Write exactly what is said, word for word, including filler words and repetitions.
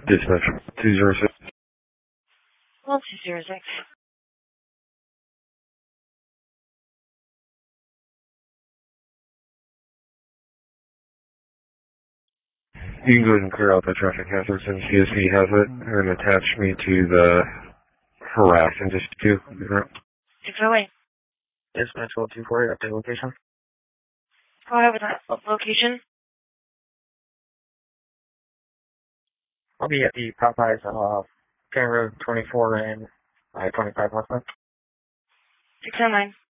Dispatch two zero six. Well, two zero six. You can go ahead and clear out that traffic hazard since C S V has it and attach me to the harass and just two. six oh eight. Dispatch twelve two four, update location. Go ahead with that location. I'll be at the Popeyes, uh, Penn Road twenty-four and I twenty-five Westland. six oh nine.